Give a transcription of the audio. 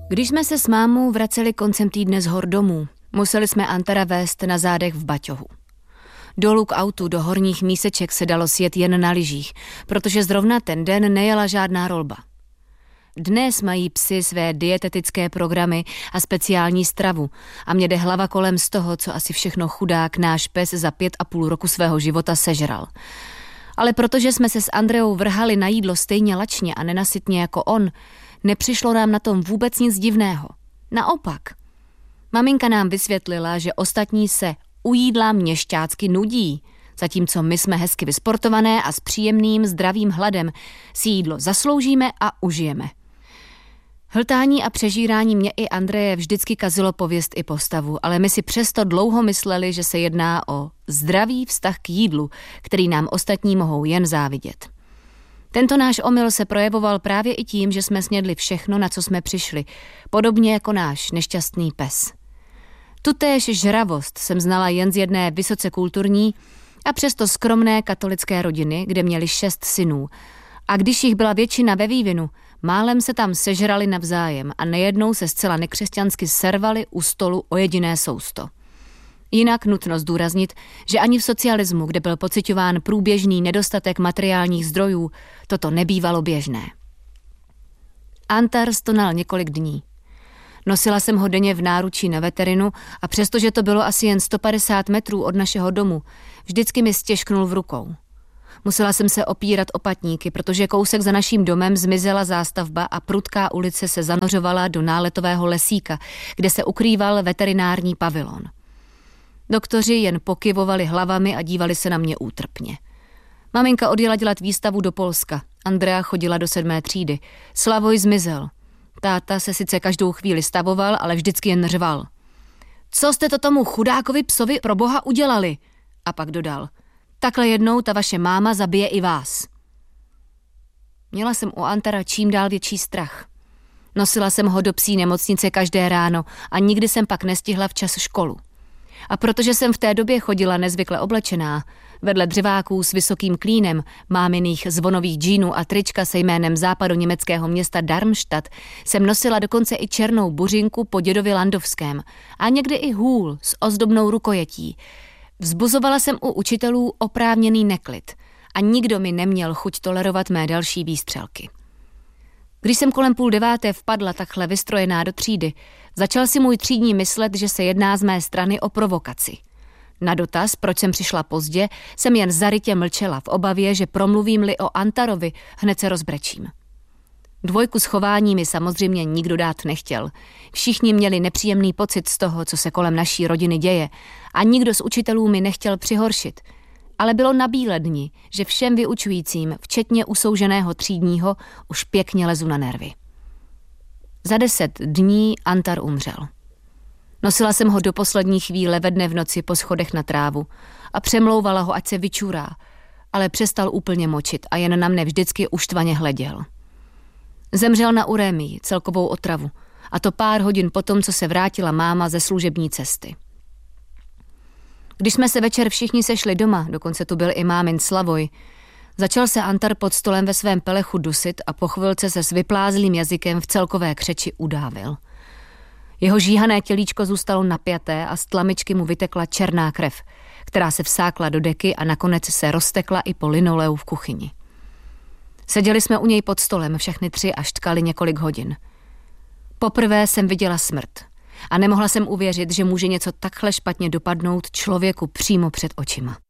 Když jsme se s mámou vraceli koncem týdne z hor domů, museli jsme Antara vést na zádech v baťohu. Dolů k autu do horních míseček se dalo sjet jen na lyžích, protože zrovna ten den nejela žádná rolba. Dnes mají psi své dietetické programy a speciální stravu a mě jde hlava kolem z toho, co asi všechno chudák náš pes za 5,5 roku svého života sežral. Ale protože jsme se s Andreou vrhali na jídlo stejně lačně a nenasytně jako on, nepřišlo nám na tom vůbec nic divného. Naopak. Maminka nám vysvětlila, že ostatní se u jídla měšťácky nudí, zatímco my jsme hezky vysportované a s příjemným zdravým hladem si jídlo zasloužíme a užijeme. Hltání a přežírání mě i Andreje vždycky kazilo pověst i postavu, ale my si přesto dlouho mysleli, že se jedná o zdravý vztah k jídlu, který nám ostatní mohou jen závidět. Tento náš omyl se projevoval právě i tím, že jsme snědli všechno, na co jsme přišli, podobně jako náš nešťastný pes. Tutéž žravost jsem znala jen z jedné vysoce kulturní a přesto skromné katolické rodiny, kde měli 6 synů. A když jich byla většina ve vývinu, málem se tam sežrali navzájem a nejednou se zcela nekřesťansky servali u stolu o jediné sousto. Jinak nutno zdůraznit, že ani v socialismu, kde byl pociťován průběžný nedostatek materiálních zdrojů, toto nebývalo běžné. Antar stonal několik dní. Nosila jsem ho denně v náručí na veterinu a přestože to bylo asi jen 150 metrů od našeho domu, vždycky mi stěžknul v rukou. Musela jsem se opírat o patníky, protože kousek za naším domem zmizela zástavba a prudká ulice se zanořovala do náletového lesíka, kde se ukrýval veterinární pavilon. Doktoři jen pokyvovali hlavami a dívali se na mě útrpně. Maminka odjela dělat výstavu do Polska. Andrea chodila do 7. třídy. Slavoj zmizel. Táta se sice každou chvíli stavoval, ale vždycky jen řval. Co jste to tomu chudákovi psovi pro boha udělali? A pak dodal. Takhle jednou ta vaše máma zabije i vás. Měla jsem u Antara čím dál větší strach. Nosila jsem ho do psí nemocnice každé ráno a nikdy jsem pak nestihla včas školu. A protože jsem v té době chodila nezvykle oblečená, vedle dřeváků s vysokým klínem, máminých zvonových džínů a trička se jménem západoněmeckého města Darmstadt, jsem nosila dokonce i černou buřinku po dědovi Landovském a někdy i hůl s ozdobnou rukojetí. Vzbuzovala jsem u učitelů oprávněný neklid a nikdo mi neměl chuť tolerovat mé další výstřelky. Když jsem kolem 8:30 vpadla takhle vystrojená do třídy, začal si můj třídní myslet, že se jedná z mé strany o provokaci. Na dotaz, proč jsem přišla pozdě, jsem jen zarytě mlčela v obavě, že promluvím-li o Antarovi, hned se rozbrečím. 2 s chování mi samozřejmě nikdo dát nechtěl. Všichni měli nepříjemný pocit z toho, co se kolem naší rodiny děje a nikdo z učitelů mi nechtěl přihoršit. Ale bylo na bílé dni, že všem vyučujícím, včetně usouženého třídního, už pěkně lezu na nervy. Za 10 dní Antar umřel. Nosila jsem ho do poslední chvíle ve dne v noci po schodech na trávu a přemlouvala ho, ať se vyčurá, ale přestal úplně močit a jen na mne vždycky uštvaně hleděl. Zemřel na urémii, celkovou otravu, a to pár hodin potom, co se vrátila máma ze služební cesty. Když jsme se večer všichni sešli doma, dokonce tu byl i mámin Slavoj, začal se Antar pod stolem ve svém pelechu dusit a po chvilce se s vyplázlým jazykem v celkové křeči udávil. Jeho žíhané tělíčko zůstalo napjaté a z tlamičky mu vytekla černá krev, která se vsákla do deky a nakonec se roztekla i po linoleu v kuchyni. Seděli jsme u něj pod stolem všechny 3 a štkali několik hodin. Poprvé jsem viděla smrt a nemohla jsem uvěřit, že může něco takhle špatně dopadnout člověku přímo před očima.